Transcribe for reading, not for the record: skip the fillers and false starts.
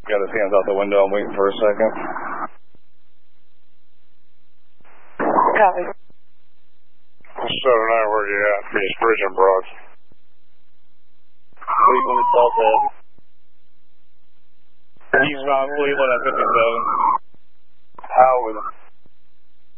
Got his hands out the window. I'm waiting for a second. Copy. 7-9, where you at? East Bridge and Broad. Cleveland, Southhead. Eastbound Cleveland at 57. Howard.